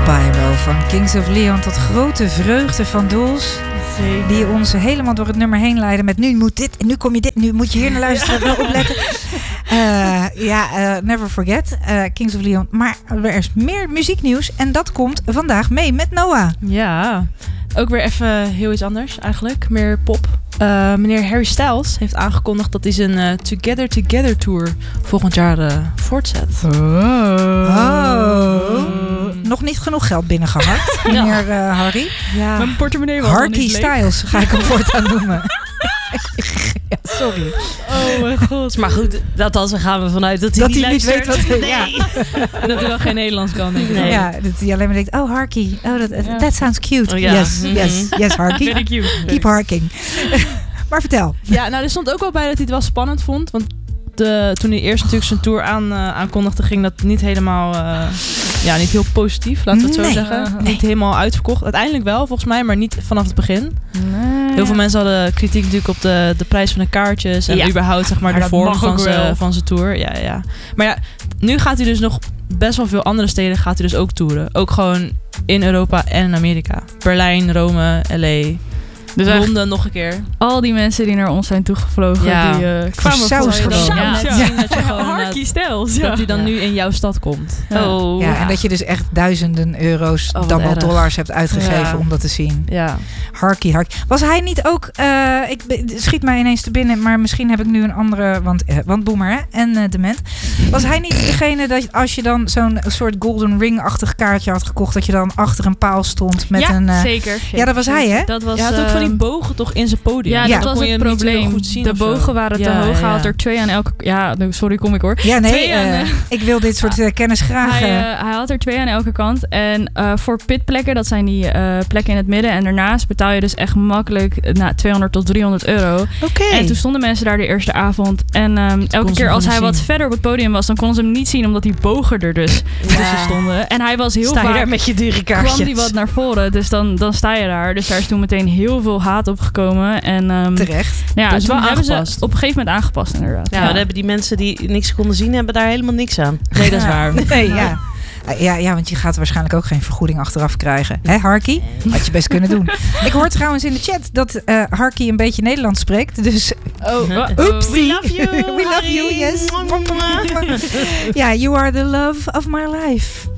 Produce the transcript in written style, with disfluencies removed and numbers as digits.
Pyro van Kings of Leon tot grote vreugde van Doels. Zeker. Die ons helemaal door het nummer heen leiden met nu moet dit en nu kom je dit, nu moet je hier naar luisteren, wel opletten. Never forget, Kings of Leon. Maar er is meer muzieknieuws en dat komt vandaag mee met Noah. Ja, ook weer even heel iets anders eigenlijk, meer pop. Meneer Harry Styles heeft aangekondigd dat hij zijn Together Together Tour volgend jaar voortzet. Nog niet genoeg geld binnengehaald, meneer Harry. Ja. Mijn portemonnee was Harky Styles ga ik hem voortaan noemen. Ja, sorry. Oh mijn god. Maar goed, dan gaan we vanuit dat hij niet weet wat hij... Ja. En dat hij wel geen Nederlands kan, denk ik. Nee. Ja, dat hij alleen maar denkt, oh Harky, that sounds cute. Oh, ja. Yes Harky. Very cute. Keep harking. Maar vertel. Ja, nou er stond ook wel bij dat hij het wel spannend vond, want toen hij eerst natuurlijk zijn tour aankondigde, ging dat niet helemaal, niet heel positief, laten we het zo zeggen. Niet helemaal uitverkocht. Uiteindelijk wel, volgens mij, maar niet vanaf het begin. Nee. Heel veel mensen hadden kritiek natuurlijk op de prijs van de kaartjes en überhaupt zeg maar de vorm van zijn tour. Ja. Maar ja, nu gaat hij dus nog best wel veel andere steden gaat hij dus ook toeren. Ook gewoon in Europa en in Amerika. Berlijn, Rome, LA. Dus Londen nog een keer. Al die mensen die naar ons zijn toegevlogen, die kwamen saus gewoon. Harky Styles. Dat hij dan nu in jouw stad komt. En dat je dus echt duizenden euro's, dan wel dollars hebt uitgegeven om dat te zien. Ja. Harky. Was hij niet ook, schiet mij ineens te binnen, maar misschien heb ik nu een andere, want Boomer hè, en Dement. Was hij niet degene dat als je dan zo'n soort golden ring-achtig kaartje had gekocht, dat je dan achter een paal stond met een... Zeker. Ja, dat was hij hè? Dat was, hij had ook van die bogen toch in zijn podium. Ja, dat was het probleem. Goed zien de bogen waren te hoog. Hij had er 2 aan elke... Ja, sorry, kom ik hoor. Ja, nee, ik wil dit soort kennis graag. Hij had er 2 aan elke kant. En voor pitplekken, dat zijn die plekken in het midden. En daarnaast betaal je dus echt makkelijk €200 tot €300. Okay. En toen stonden mensen daar de eerste avond. En elke keer als hij wat verder op het podium was, dan konden ze hem niet zien, omdat die bogen er dus tussen stonden. En hij was heel vaak... daar met je dure kaartjes. Kwam die wat naar voren, dus dan sta je daar. Dus daar is toen meteen heel veel haat op gekomen. En, terecht. Ja, dus wel hebben ze aangepast. op een gegeven moment aangepast inderdaad. Ja, dan hebben die mensen die niks konden zien, hebben daar helemaal niks aan. Nee, dat is waar. Nee, ja. Ja, want je gaat waarschijnlijk ook geen vergoeding achteraf krijgen. Hè, Harky? Had je best kunnen doen. Ik hoor trouwens in de chat dat Harky een beetje Nederlands spreekt. Dus, oepsie. We love you. We love you, yes. Ja, you are the love of my life.